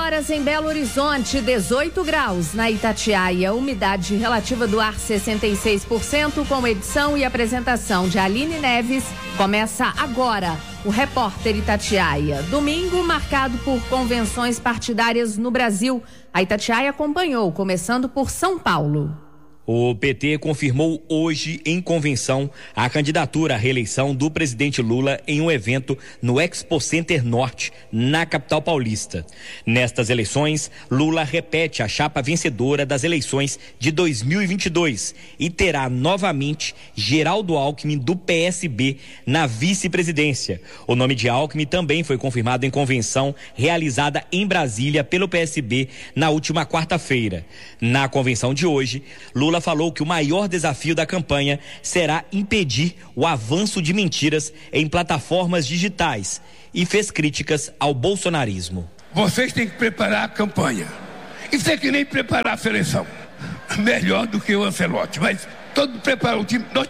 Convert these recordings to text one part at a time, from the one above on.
horas em Belo Horizonte, 18 graus. Na Itatiaia, umidade relativa do ar 66%, com edição e apresentação de Aline Neves. Começa agora o Repórter Itatiaia. Domingo marcado por convenções partidárias no Brasil. A Itatiaia acompanhou, começando por São Paulo. O PT confirmou hoje em convenção a candidatura à reeleição do presidente Lula em um evento no Expo Center Norte, na capital paulista. Nestas eleições, Lula repete a chapa vencedora das eleições de 2022 e terá novamente Geraldo Alckmin do PSB na vice-presidência. O nome de Alckmin também foi confirmado em convenção realizada em Brasília pelo PSB na última quarta-feira. Na convenção de hoje, Lula falou que o maior desafio da campanha será impedir o avanço de mentiras em plataformas digitais e fez críticas ao bolsonarismo. Vocês têm que preparar a campanha. Isso é que nem preparar a seleção. Melhor do que o Ancelotti, mas todo preparar o time. Nós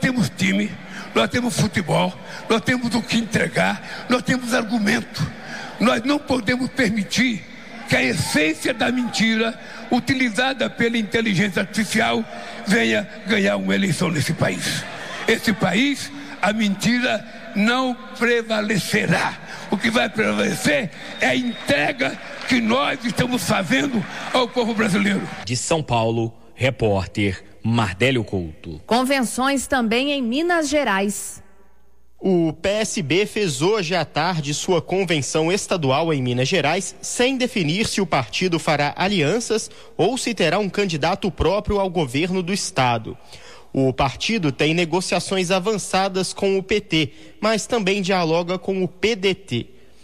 temos futebol, nós temos o que entregar, nós temos argumento. Nós não podemos permitir que a essência da mentira utilizada pela inteligência artificial venha ganhar uma eleição nesse país. Esse país, a mentira não prevalecerá. O que vai prevalecer é a entrega que nós estamos fazendo ao povo brasileiro. De São Paulo, repórter Mardélio Couto. Convenções também em Minas Gerais. O PSB fez hoje à tarde sua convenção estadual em Minas Gerais, sem definir se o partido fará alianças ou se terá um candidato próprio ao governo do estado. O partido tem negociações avançadas com o PT, mas também dialoga com o PDT.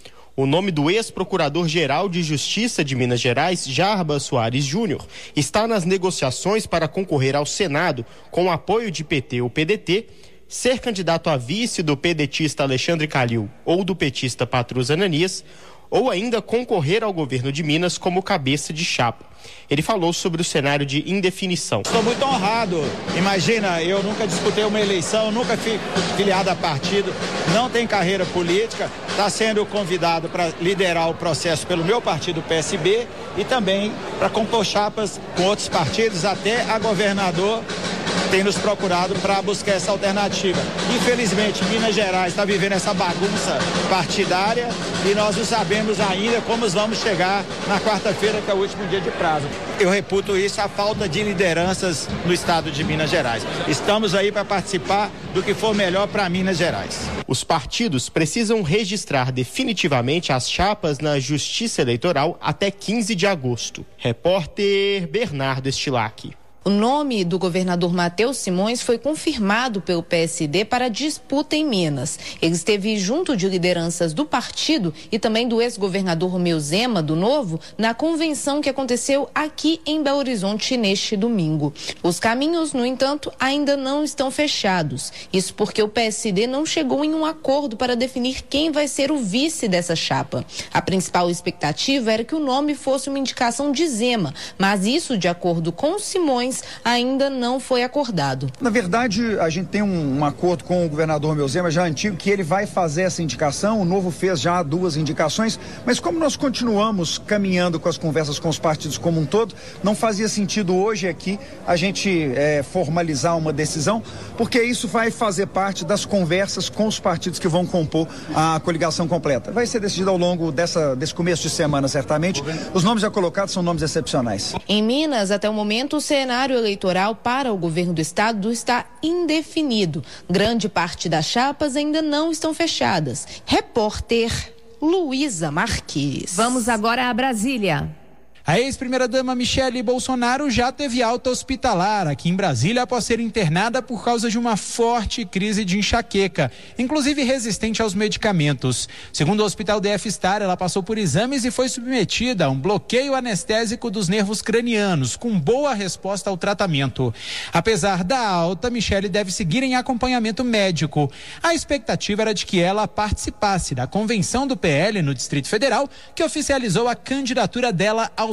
O nome do ex-procurador-geral de Justiça de Minas Gerais, Jarbas Soares Júnior, está nas negociações para concorrer ao Senado com o apoio de PT ou PDT, ser candidato a vice do pedetista Alexandre Calil ou do petista Patrus Ananias, ou ainda concorrer ao governo de Minas como cabeça de chapa. Ele falou sobre o cenário de indefinição. Estou muito honrado. Imagina, eu nunca disputei uma eleição, nunca fui filiado a partido, não tenho carreira política, está sendo convidado para liderar o processo pelo meu partido PSB e também para compor chapas com outros partidos, até a governador tem nos procurado para buscar essa alternativa. Infelizmente, Minas Gerais está vivendo essa bagunça partidária e nós não sabemos ainda como vamos chegar na quarta-feira, que é o último dia de prazo. Eu reputo isso a falta de lideranças no estado de Minas Gerais. Estamos aí para participar do que for melhor para Minas Gerais. Os partidos precisam registrar definitivamente as chapas na Justiça Eleitoral até 15 de agosto. Repórter Bernardo Estilac. O nome do governador Matheus Simões foi confirmado pelo PSD para a disputa em Minas. Ele esteve junto de lideranças do partido e também do ex-governador Romeu Zema, do Novo, na convenção que aconteceu aqui em Belo Horizonte neste domingo. Os caminhos, no entanto, ainda não estão fechados. Isso porque o PSD não chegou em um acordo para definir quem vai ser o vice dessa chapa. A principal expectativa era que o nome fosse uma indicação de Zema, mas isso, de acordo com Simões, ainda não foi acordado. Na verdade, a gente tem um acordo com o governador Romeu Zema, já antigo, que ele vai fazer essa indicação. O Novo fez já 2 indicações, mas como nós continuamos caminhando com as conversas com os partidos como um todo, não fazia sentido hoje aqui a gente formalizar uma decisão, porque isso vai fazer parte das conversas com os partidos que vão compor a coligação completa. Vai ser decidido ao longo desse começo de semana, certamente. Os nomes já colocados são nomes excepcionais. Em Minas, até o momento, o cenário eleitoral para o governo do estado está indefinido. Grande parte das chapas ainda não estão fechadas. Repórter Luísa Marques. Vamos agora a Brasília. A ex-primeira-dama Michele Bolsonaro já teve alta hospitalar aqui em Brasília após ser internada por causa de uma forte crise de enxaqueca, inclusive resistente aos medicamentos. Segundo o Hospital DF Star, ela passou por exames e foi submetida a um bloqueio anestésico dos nervos cranianos, com boa resposta ao tratamento. Apesar da alta, Michele deve seguir em acompanhamento médico. A expectativa era de que ela participasse da convenção do PL no Distrito Federal, que oficializou a candidatura dela ao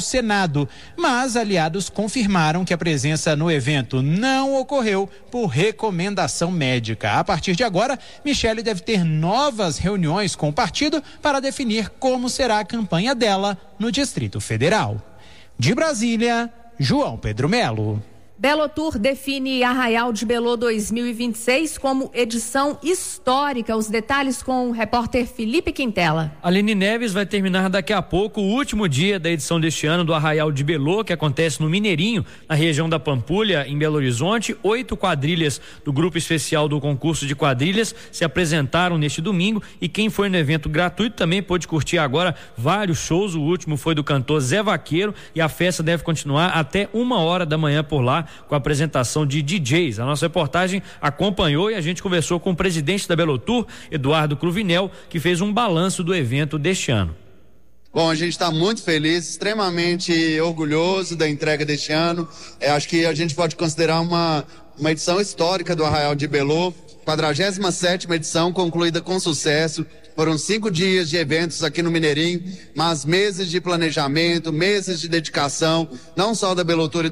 ao Senado. Mas aliados confirmaram que a presença no evento não ocorreu por recomendação médica. A partir de agora, Michele deve ter novas reuniões com o partido para definir como será a campanha dela no Distrito Federal. De Brasília, João Pedro Melo. Belotour define Arraial de Belô 2026 como edição histórica. Os detalhes com o repórter Felipe Quintela. Aline Neves vai terminar daqui a pouco o último dia da edição deste ano do Arraial de Belô, que acontece no Mineirinho, na região da Pampulha, em Belo Horizonte. 8 quadrilhas do grupo especial do concurso de quadrilhas se apresentaram neste domingo e quem foi no evento gratuito também pôde curtir agora vários shows. O último foi do cantor Zé Vaqueiro e a festa deve continuar até 1h da manhã por lá, com a apresentação de DJs. A nossa reportagem acompanhou e a gente conversou com o presidente da Belotour, Eduardo Cruvinel, que fez um balanço do evento deste ano. Bom, a gente está muito feliz, extremamente orgulhoso da entrega deste ano. Acho que a gente pode considerar uma edição histórica do Arraial de Belô, 47ª edição concluída com sucesso. Foram 5 dias de eventos aqui no Mineirinho, mas meses de planejamento, meses de dedicação, não só da Belotour e